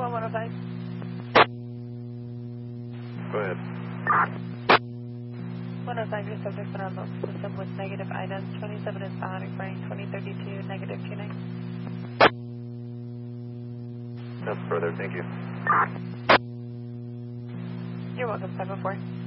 1105. Go ahead. 105, your subject's been on the system with negative items, 27 is bound, requiring 2032, negative 29. That's further, thank you. You're welcome, 7-4.